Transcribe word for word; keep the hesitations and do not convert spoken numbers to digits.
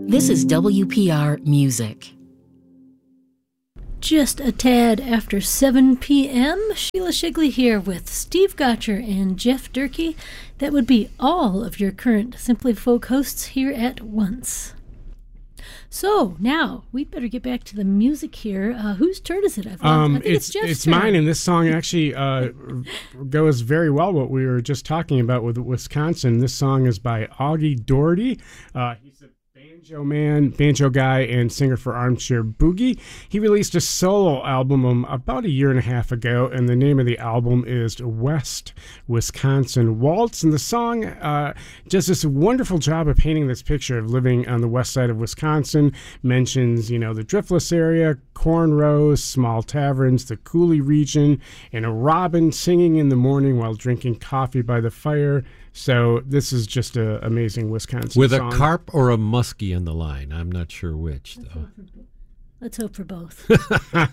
This is W P R Music. Just a tad after seven p.m., Sheila Shigley here with Steve Gotcher and Jeff Durkee. That would be all of your current Simply Folk hosts here at once. So, now, we'd better get back to the music here. Uh, whose turn is it? I've um, I think it's it's Jeff's It's turn. mine, and this song actually uh, goes very well what we were just talking about with Wisconsin. This song is by Augie Doherty. Uh, he's a banjo man, banjo guy, and singer for Armchair Boogie. He released a solo album um, about a year and a half ago, and the name of the album is West Wisconsin Waltz. And the song uh, does this wonderful job of painting this picture of living on the west side of Wisconsin. Mentions, you know, the Driftless area, cornrows, small taverns, the Cooley region, and a robin singing in the morning while drinking coffee by the fire. So this is just an amazing Wisconsin With song. a carp or a muskie in the line. I'm not sure which, though. Let's hope for both.